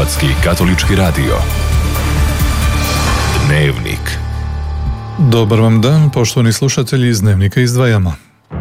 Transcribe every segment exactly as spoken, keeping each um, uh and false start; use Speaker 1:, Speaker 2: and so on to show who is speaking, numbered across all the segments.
Speaker 1: Hrvatski katolički radio. Dnevnik.
Speaker 2: Dobar vam dan, poštovani slušatelji, iz Dnevnika izdvajamo.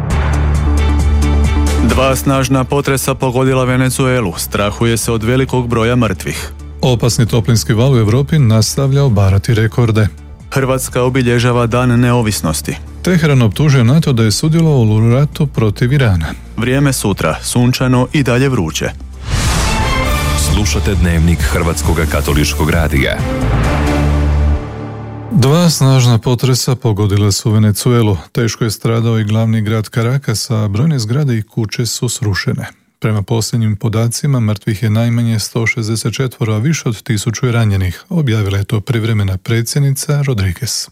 Speaker 3: Dva snažna potresa pogodila Venezuelu, strahuje se od velikog broja mrtvih.
Speaker 2: Opasni toplinski val u Europi nastavlja obarati rekorde.
Speaker 3: Hrvatska obilježava dan neovisnosti.
Speaker 2: Teheran optužuje NATO da je sudjelovao u ratu protiv Irana.
Speaker 3: Vrijeme sutra, sunčano i dalje vruće.
Speaker 1: Slušate Dnevnik Hrvatskog katoličkog radija.
Speaker 2: Dva snažna potresa pogodila su Venezuelu. Teško je stradao i glavni grad Caracas, a brojne zgrade i kuće su srušene. Prema posljednjim podacima, mrtvih je najmanje sto šezdeset četiri, a više od tisuću je ranjenih, objavila je to privremena predsjednica Rodriguez.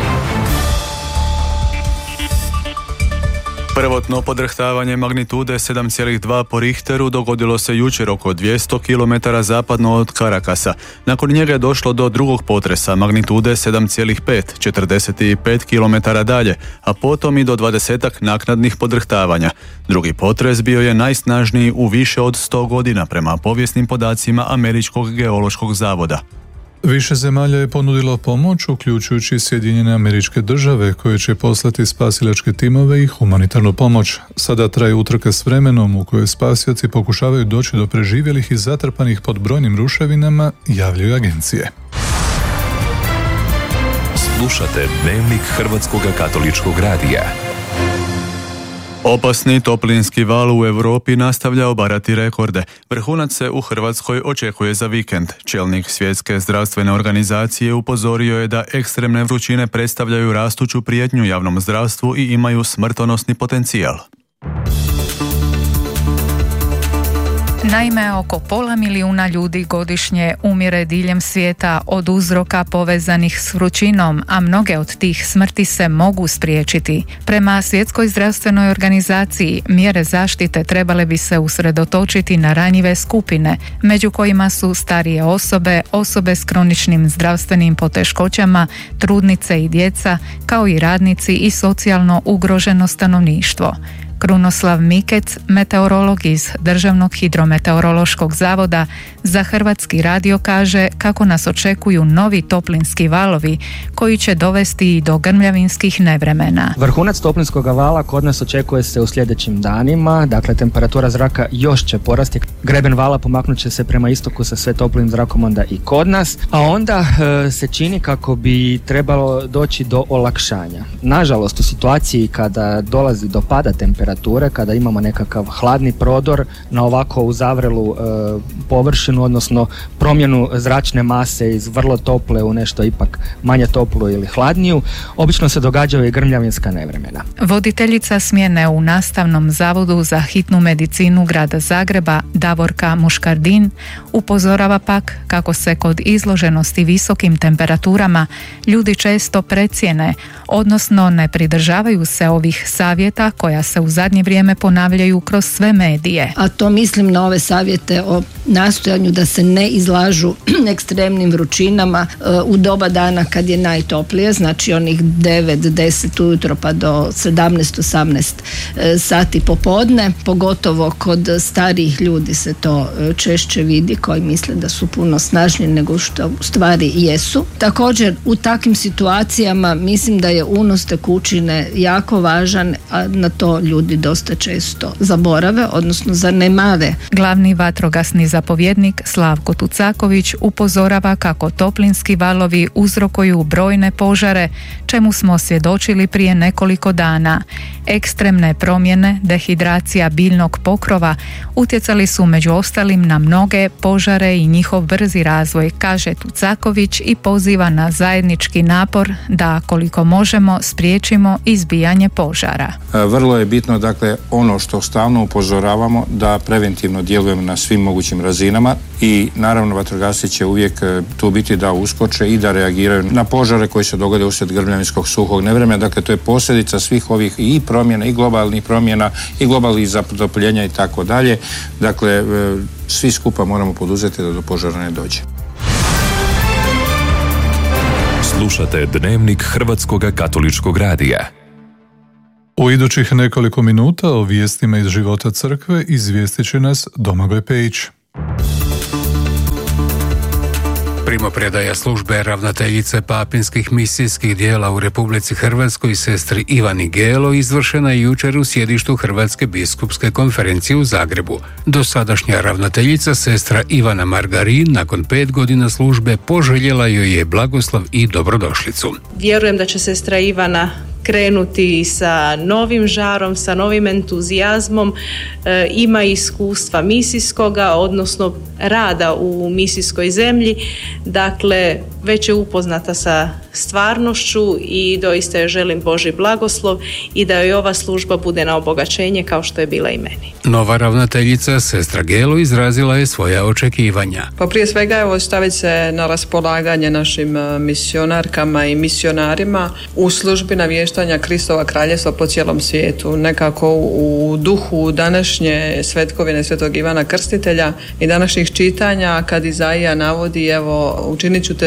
Speaker 3: Prvotno podrhtavanje magnitude sedam zarez dva po Richteru dogodilo se jučer oko dvjesto kilometara zapadno od Caracasa. Nakon njega je došlo do drugog potresa magnitude sedam zarez pet, četrdeset pet kilometara dalje, a potom i do dvadesetak naknadnih podrhtavanja. Drugi potres bio je najsnažniji u više od sto godina prema povijesnim podacima Američkog geološkog zavoda.
Speaker 2: Više zemalja je ponudilo pomoć, uključujući Sjedinjene Američke Države, koje će poslati spasilačke timove i humanitarnu pomoć. Sada traje utrka s vremenom u kojoj spasioci pokušavaju doći do preživjelih i zatrpanih pod brojnim ruševinama, javljaju agencije.
Speaker 1: Slušate Dnevnik Hrvatskog katoličkog radija.
Speaker 3: Opasni toplinski val u Europi nastavlja obarati rekorde. Vrhunac se u Hrvatskoj očekuje za vikend. Čelnik Svjetske zdravstvene organizacije upozorio je da ekstremne vrućine predstavljaju rastuću prijetnju javnom zdravstvu i imaju smrtonosni potencijal.
Speaker 4: Naime, oko pola milijuna ljudi godišnje umire diljem svijeta od uzroka povezanih s vrućinom, a mnoge od tih smrti se mogu spriječiti. Prema Svjetskoj zdravstvenoj organizaciji, mjere zaštite trebale bi se usredotočiti na ranjive skupine, među kojima su starije osobe, osobe s kroničnim zdravstvenim poteškoćama, trudnice i djeca, kao i radnici i socijalno ugroženo stanovništvo. Krunoslav Mikec, meteorolog iz Državnog hidrometeorološkog zavoda, za Hrvatski radio kaže kako nas očekuju novi toplinski valovi koji će dovesti i do grmljavinskih nevremena.
Speaker 5: Vrhunac toplinskog vala kod nas očekuje se u sljedećim danima, dakle temperatura zraka još će porasti, greben vala pomaknut će se prema istoku sa sve toplim zrakom onda i kod nas, a onda e, se čini kako bi trebalo doći do olakšanja. Nažalost, u situaciji kada dolazi do pada temperature, kada imamo nekakav hladni prodor na ovako uzavrelu e, površinu, odnosno promjenu zračne mase iz vrlo tople u nešto ipak manje toplu ili hladniju, obično se događaju i grmljavinska nevremena.
Speaker 4: Voditeljica smjene u Nastavnom zavodu za hitnu medicinu grada Zagreba, Davorka Muškardin, upozorava pak kako se kod izloženosti visokim temperaturama ljudi često precijene, odnosno ne pridržavaju se ovih savjeta koja se u zadnje vrijeme ponavljaju kroz sve medije.
Speaker 6: A to mislim na ove savjete o nastojanju da se ne izlažu ekstremnim vrućinama u doba dana kad je najtoplije, znači onih devet deset ujutro pa do sedamnaest osamnaest sati popodne, pogotovo kod starijih ljudi se to češće vidi, koji misle da su puno snažniji nego što u stvari jesu. Također u takvim situacijama mislim da je unos tekućine jako važan, a na to ljudi dosta često zaborave, odnosno zanemare.
Speaker 4: Glavni vatrogasni zapovjednik Slavko Tucaković upozorava kako toplinski valovi uzrokuju brojne požare, čemu smo svjedočili prije nekoliko dana. Ekstremne promjene, dehidracija biljnog pokrova utjecali su među ostalim na mnoge požare i njihov brzi razvoj, kaže Tucaković i poziva na zajednički napor da koliko možemo spriječimo izbijanje požara.
Speaker 7: Vrlo je bitno, dakle, ono što stalno upozoravamo, da preventivno djelujemo na svim mogućim razinama i naravno vatrogasci će uvijek tu biti da uskoče i da reagiraju na požare koji se dogode uslijed grmljavinskog suhog nevremena. Dakle, to je posljedica svih ovih i promjena, i globalnih promjena, i globalnih zatopljenja i tako dalje. Dakle, svi skupa moramo poduzeti da do požara ne dođe.
Speaker 1: Slušate Dnevnik Hrvatskog katoličkog radija.
Speaker 2: U idućih nekoliko minuta o vijestima iz života crkve izvijestit će nas Domagoj Pejić.
Speaker 8: Primopredaja službe ravnateljice papinskih misijskih dijela u Republici Hrvatskoj sestri Ivani Gelo izvršena je jučer u sjedištu Hrvatske biskupske konferencije u Zagrebu. Dosadašnja ravnateljica sestra Ivana Margarin nakon pet godina službe poželjela joj je blagoslov i dobrodošlicu.
Speaker 9: Vjerujem da će sestra Ivana krenuti sa novim žarom, sa novim entuzijazmom, e, ima iskustva misijskoga, odnosno rada u misijskoj zemlji, dakle već je upoznata sa stvarnošću i doista joj želim Božji blagoslov i da joj ova služba bude na obogaćenje kao što je bila i meni.
Speaker 8: Nova ravnateljica sestra Gelo izrazila je svoja očekivanja.
Speaker 10: Pa prije svega evo staviti se na raspolaganje našim misionarkama i misionarima u službi navještanja Kristova kraljevstva po cijelom svijetu. Nekako u duhu današnje svetkovine Svetog Ivana Krstitelja i današnjih čitanja kad Izaija navodi evo učinit ću te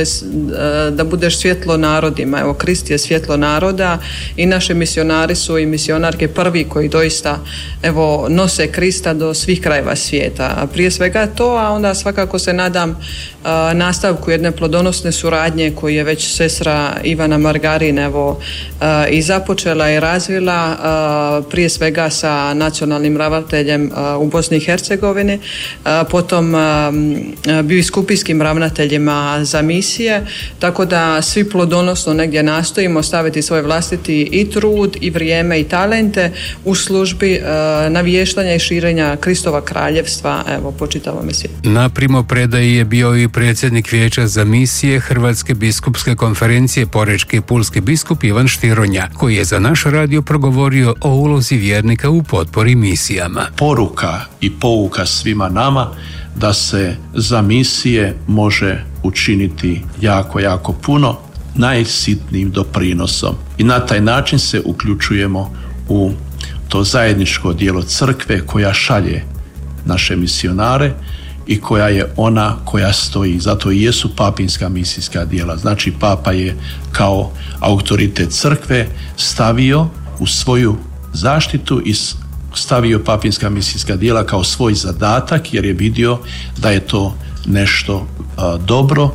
Speaker 10: da budeš svjetlo narodima. Evo Krist je svjetlo naroda i naši misionari su i misionarke prvi koji doista evo nose Krista do svih krajeva svijeta. A prije svega to, a onda svakako se nadam a, nastavku jedne plodonosne suradnje koju je već sestra Ivana Margarin evo a, i započela i razvila a, prije svega sa nacionalnim ravnateljem a, u Bosni i Hercegovini, a, potom a, biskupijskim ravnateljima za misije, tako da svi plodonosno negdje nastojimo staviti svoj vlastiti i trud i vrijeme i talente u službi a, navještanja i širenja Kristova kraljevstva evo po čitavom svijetu.
Speaker 8: Na primopredaji je bio i predsjednik Vijeća za misije Hrvatske biskupske konferencije porečki pulski biskup Ivan Štironja, koji je za naš radio progovorio o ulozi vjernika u potpori misijama.
Speaker 11: Poruka i pouka svima nama da se za misije može učiniti jako, jako puno najsitnijim doprinosom. I na taj način se uključujemo u to zajedničko djelo crkve koja šalje naše misionare i koja je ona koja stoji. Zato i jesu papinska misijska djela. Znači papa je kao autoritet crkve stavio u svoju zaštitu i stavio papinska misijska djela kao svoj zadatak jer je vidio da je to nešto a, dobro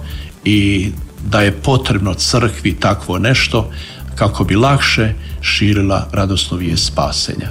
Speaker 11: i da je potrebno crkvi takvo nešto kako bi lakše širila radosnu vijest spasenja.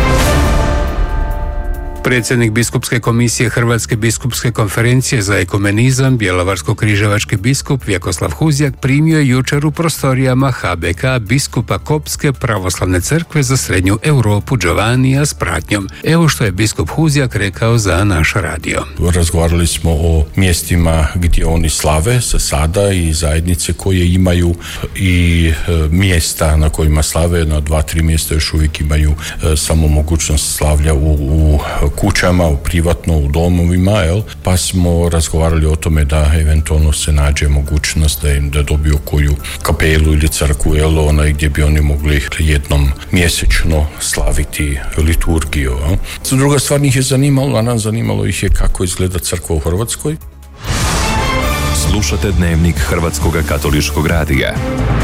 Speaker 8: Predsjednik Biskupske komisije Hrvatske biskupske konferencije za ekumenizam, bjelovarsko-križevački biskup Vjekoslav Huzjak primio je jučer u prostorijama H B K biskupa Kopske pravoslavne crkve za srednju Europu Giovannija s pratnjom. Evo što je biskup Huzjak rekao za naš radio.
Speaker 12: Razgovarali smo o mjestima gdje oni slave za sada i zajednice koje imaju i e, mjesta na kojima slave, na dva, tri mjesta još uvijek imaju e, samo mogućnost slavlja u, u kućama, u privatno, u domovima, jel? Pa smo razgovarali o tome da eventualno se nađe mogućnost da im da dobiju koju kapelu ili crkvu, jel? Onaj gdje bi oni mogli jednom mjesečno slaviti liturgiju. Jel? Druga stvar njih je zanimalo, a nas zanimalo ih je kako izgleda crkva u Hrvatskoj.
Speaker 1: Slušate Dnevnik Hrvatskog katoličkog radija.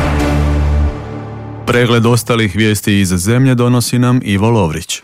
Speaker 3: Pregled ostalih vijesti iz zemlje donosi nam Ivo Lovrić.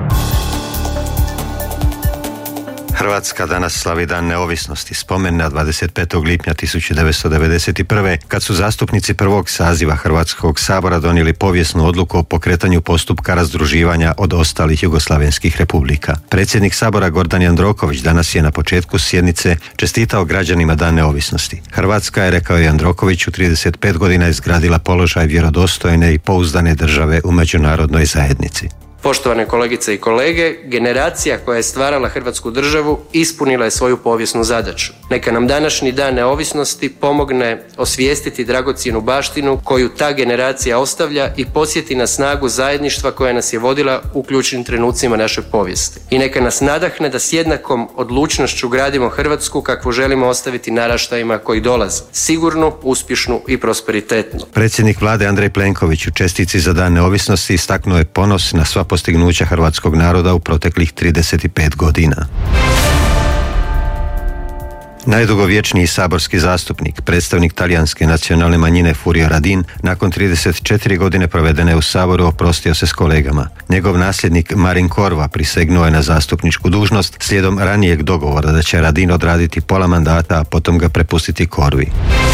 Speaker 13: Hrvatska danas slavi dan neovisnosti, spomen na dvadeset petog lipnja tisuću devetsto devedeset prve. kad su zastupnici prvog saziva Hrvatskog sabora donijeli povijesnu odluku o pokretanju postupka razdruživanja od ostalih jugoslavenskih republika. Predsjednik sabora Gordan Jandroković danas je na početku sjednice čestitao građanima dan neovisnosti. Hrvatska je, rekao je Jandroković, u trideset pet godina izgradila položaj vjerodostojne i pouzdane države u međunarodnoj zajednici.
Speaker 14: Poštovane kolegice i kolege, generacija koja je stvarala Hrvatsku državu ispunila je svoju povijesnu zadaću. Neka nam današnji dan neovisnosti pomogne osvijestiti dragocjenu baštinu koju ta generacija ostavlja i podsjeti na snagu zajedništva koja nas je vodila u ključnim trenucima naše povijesti. I neka nas nadahne da s jednakom odlučnošću gradimo Hrvatsku kakvu želimo ostaviti naraštajima koji dolaze. Sigurnu, uspješnu i prosperitetnu.
Speaker 13: Predsjednik vlade Andrej Plenković u čestitci za dan neovisnosti istaknuo je ponos na sva postignuća hrvatskog naroda u proteklih trideset pet godina. Najdugovječniji saborski zastupnik, predstavnik talijanske nacionalne manjine Furio Radin, nakon trideset četiri godine provedene u Saboru oprostio se s kolegama. Njegov nasljednik Marin Corva prisegnuo je na zastupničku dužnost slijedom ranijeg dogovora da će Radin odraditi pola mandata, a potom ga prepustiti Corvi.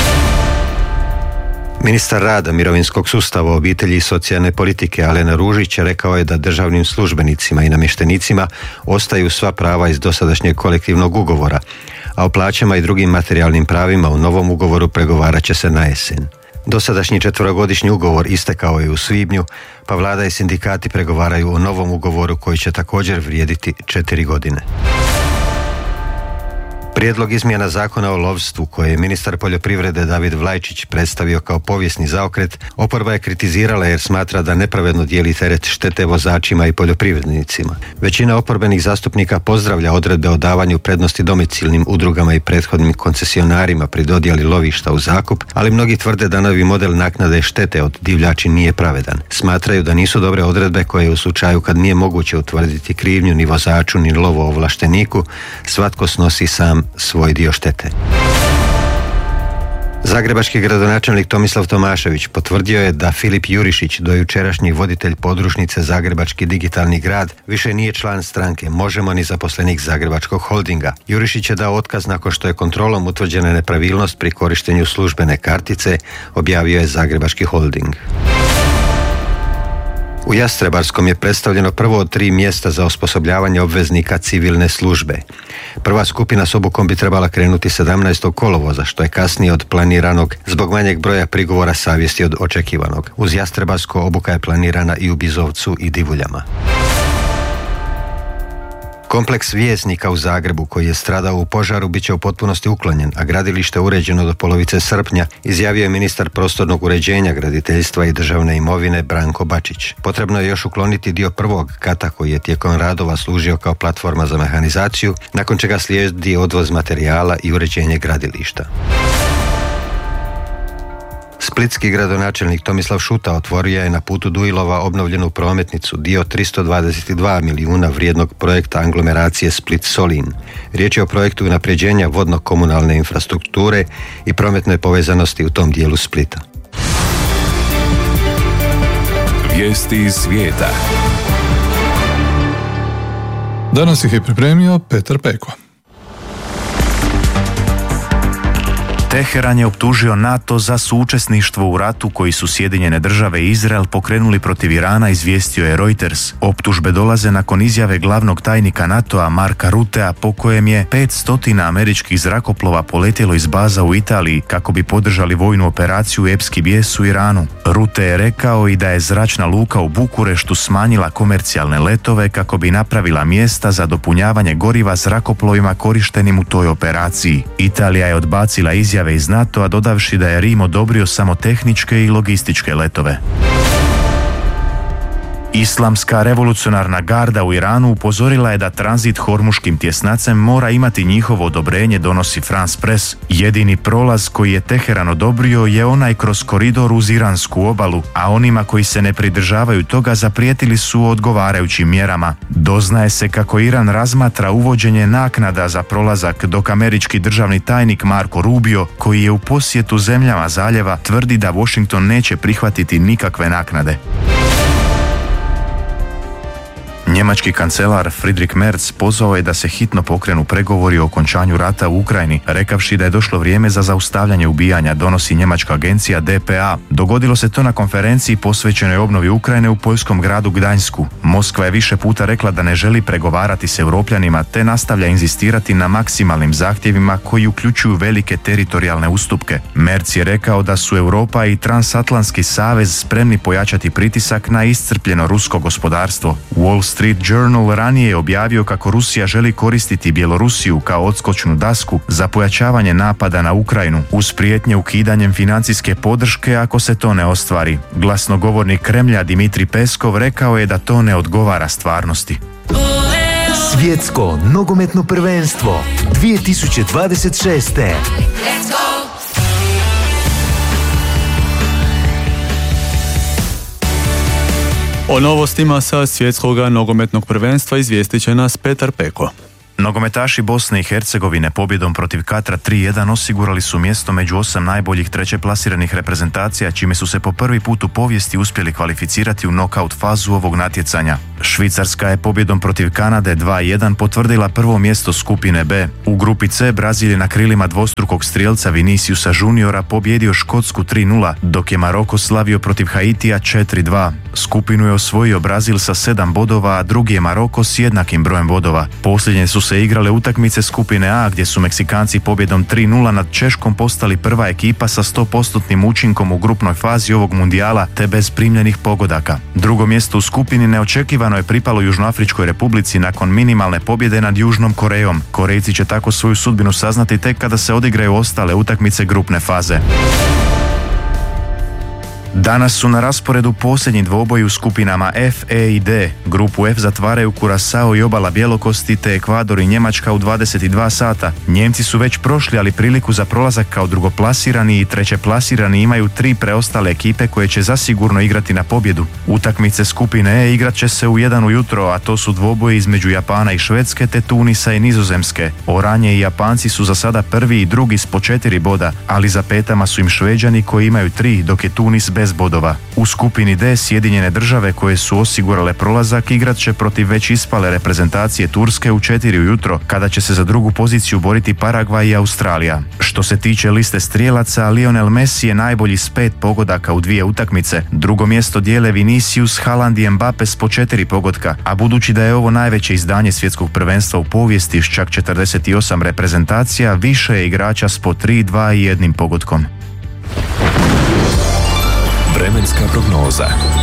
Speaker 13: Ministar rada, mirovinskog sustava, obitelji i socijalne politike Alena Ružić rekao je da državnim službenicima i namještenicima ostaju sva prava iz dosadašnjeg kolektivnog ugovora, a o plaćama i drugim materijalnim pravima u novom ugovoru pregovarat će se na jesen. Dosadašnji četverogodišnji ugovor istekao je u svibnju, pa vlada i sindikati pregovaraju o novom ugovoru koji će također vrijediti četiri godine. Prijedlog izmjena zakona o lovstvu koje je ministar poljoprivrede David Vlajčić predstavio kao povijesni zaokret, oporba je kritizirala jer smatra da nepravedno dijeli teret štete vozačima i poljoprivrednicima. Većina oporbenih zastupnika pozdravlja odredbe o davanju prednosti domicilnim udrugama i prethodnim koncesionarima pri dodjeli lovišta u zakup, ali mnogi tvrde da novi model naknade štete od divljači nije pravedan. Smatraju da nisu dobre odredbe koje u slučaju kad nije moguće utvrditi krivnju ni vozaču ni lovo ovlašteniku, svatko snosi sam svoj dio štete. Zagrebački gradonačelnik Tomislav Tomašević potvrdio je da Filip Jurišić, dojučerašnji voditelj podružnice Zagrebački digitalni grad, više nije član stranke Možemo ni zaposlenik Zagrebačkog holdinga. Jurišić je dao otkaz nakon što je kontrolom utvrđena nepravilnost pri korištenju službene kartice, objavio je Zagrebački holding. U Jastrebarskom je predstavljeno prvo od tri mjesta za osposobljavanje obveznika civilne službe. Prva skupina s obukom bi trebala krenuti sedamnaestog kolovoza, što je kasnije od planiranog zbog manjeg broja prigovora savjesti od očekivanog. Uz Jastrebarsko obuka je planirana i u Bizovcu i Divuljama. Kompleks Vjesnika u Zagrebu, koji je stradao u požaru, bit će u potpunosti uklonjen, a gradilište uređeno do polovice srpnja, izjavio je ministar prostornog uređenja, graditeljstva i državne imovine Branko Bačić. Potrebno je još ukloniti dio prvog kata koji je tijekom radova služio kao platforma za mehanizaciju, nakon čega slijedi odvoz materijala i uređenje gradilišta. Splitski gradonačelnik Tomislav Šuta otvorio je na putu Dujlova obnovljenu prometnicu, dio tristo dvadeset dva milijuna vrijednog projekta aglomeracije Split-Solin. Riječ je o projektu unapređenja vodno-komunalne infrastrukture i prometne povezanosti u tom dijelu Splita.
Speaker 1: Vijesti iz svijeta.
Speaker 2: Danas ih je pripremio Petar Peko.
Speaker 15: Teheran je optužio NATO za suučesništvo u ratu koji su Sjedinjene države i Izrael pokrenuli protiv Irana, izvijestio je Reuters. Optužbe dolaze nakon izjave glavnog tajnika NATO-a Marka Rutea po kojem je petsto američkih zrakoplova poletjelo iz baza u Italiji kako bi podržali vojnu operaciju Epski bijes u Iranu. Rute je rekao i da je zračna luka u Bukureštu smanjila komercijalne letove kako bi napravila mjesta za dopunjavanje goriva zrakoplovima korištenim u toj operaciji. Italija je odbacila izjave iz NATO-a dodavši da je Rim odobrio samo tehničke i logističke letove. Islamska revolucionarna garda u Iranu upozorila je da tranzit hormuškim tjesnacem mora imati njihovo odobrenje, donosi France Press. Jedini prolaz koji je Teheran odobrio je onaj kroz koridor uz iransku obalu, a onima koji se ne pridržavaju toga zaprijetili su odgovarajućim mjerama. Doznaje se kako Iran razmatra uvođenje naknada za prolazak, dok američki državni tajnik Marco Rubio, koji je u posjetu zemljama zaljeva, tvrdi da Washington neće prihvatiti nikakve naknade. Njemački kancelar Friedrich Merz pozvao je da se hitno pokrenu pregovori o okončanju rata u Ukrajini, rekavši da je došlo vrijeme za zaustavljanje ubijanja, donosi njemačka agencija D P A. Dogodilo se to na konferenciji posvećenoj obnovi Ukrajine u poljskom gradu Gdańsku. Moskva je više puta rekla da ne želi pregovarati s Europljanima, te nastavlja inzistirati na maksimalnim zahtjevima koji uključuju velike teritorijalne ustupke. Merz je rekao da su Europa i Transatlantski savez spremni pojačati pritisak na iscrpljeno rusko gospodarstvo. Wall Street Journal ranije je objavio kako Rusija želi koristiti Bjelorusiju kao odskočnu dasku za pojačavanje napada na Ukrajinu, uz prijetnje ukidanjem financijske podrške ako se to ne ostvari. Glasnogovornik Kremlja Dimitrij Peskov rekao je da to ne odgovara stvarnosti.
Speaker 16: Svjetsko nogometno prvenstvo dvije tisuće dvadeset šeste.
Speaker 3: O novostima sa svjetskog nogometnog prvenstva izvijestit će nas Petar Peko.
Speaker 15: Nogometaši Bosne i Hercegovine pobjedom protiv Katra tri jedan osigurali su mjesto među osam najboljih treće plasiranih reprezentacija, čime su se po prvi put u povijesti uspjeli kvalificirati u nokaut fazu ovog natjecanja. Švicarska je pobjedom protiv Kanade dva jedan potvrdila prvo mjesto skupine B. U grupi C Brazil je na krilima dvostrukog strijelca Viniciusa Juniora pobjedio Škotsku tri nula, dok je Maroko slavio protiv Haitija četiri dva. Skupinu je osvojio Brazil sa sedam bodova, a drugi je Maroko s jednakim brojem bodova. Posljednje su se igrale utakmice skupine A, gdje su Meksikanci pobjedom tri nula nad Češkom postali prva ekipa sa sto posto učinkom u grupnoj fazi ovog mundijala te bez primljenih pogodaka. Drugo mjesto u skupini neočekivano je pripalo Južnoafričkoj Republici nakon minimalne pobjede nad Južnom Korejom. Korejci će tako svoju sudbinu saznati tek kada se odigraju ostale utakmice grupne faze. Danas su na rasporedu posljednji dvoboji u skupinama F, E i D. Grupu F zatvaraju Kurasao i Obala Bjelokosti te Ekvador i Njemačka u dvadeset dva sata. Njemci su već prošli, ali priliku za prolazak kao drugoplasirani i trećeplasirani imaju tri preostale ekipe koje će zasigurno igrati na pobjedu. Utakmice skupine E igrat će se u jedan ujutro, a to su dvoboji između Japana i Švedske te Tunisa i Nizozemske. Oranje i Japanci su za sada prvi i drugi s po četiri boda, ali za petama su im Šveđani koji imaju tri, dok je Tunis bez bodova. U skupini D Sjedinjene države koje su osigurale prolazak igrat će protiv već ispale reprezentacije Turske u četiri ujutro, kada će se za drugu poziciju boriti Paragvaj i Australija. Što se tiče liste strijelaca, Lionel Messi je najbolji s pet pogodaka u dvije utakmice. Drugo mjesto dijele Vinicius, Haaland i Mbappe s po četiri pogotka, a budući da je ovo najveće izdanje svjetskog prvenstva u povijesti s čak četrdeset osam reprezentacija, više je igrača s po tri, dva i jednim pogodkom.
Speaker 1: Vremenska prognoza.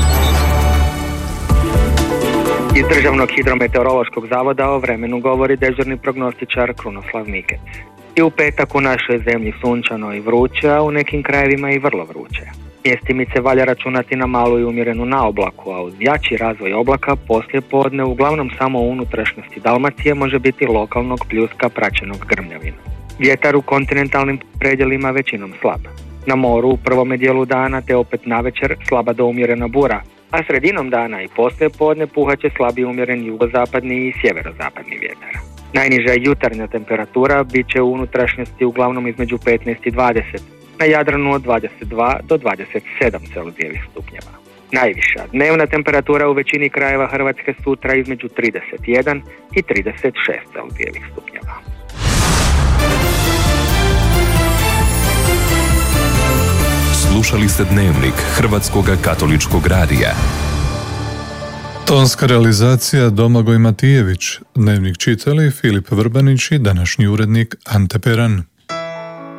Speaker 17: Iz Državnog hidrometeorološkog zavoda o vremenu govori dežurni prognostičar Krunoslav Mikec. I u petak u našoj zemlji sunčano i vruće, a u nekim krajevima i vrlo vruće. Mjestimice valja računati na malu i umjerenu naoblaku, a uz jači razvoj oblaka poslije podne uglavnom samo u unutrašnjosti Dalmacije može biti lokalnog pljuska praćenog grmljavinom. Vjetar u kontinentalnim predjelima većinom slab. Na moru u prvome dijelu dana te opet navečer slaba do umjerena bura, a sredinom dana i poslije podne puhaće slabi umjeren jugozapadni i sjeverozapadni vjetar. Najniža jutarnja temperatura bit će u unutrašnjosti uglavnom između petnaest i dvadeset, na Jadranu od dvadeset dva do dvadeset sedam celzijevih stupnjeva. Najviša dnevna temperatura u većini krajeva Hrvatske sutra između trideset jedan i trideset šest celzijevih stupnjeva.
Speaker 1: Slušali ste Dnevnik Hrvatskog katoličkog radija.
Speaker 2: Tonska realizacija Domagoj Matijević, Dnevnik čitali Filip Vrbanić i današnji urednik Ante Peran.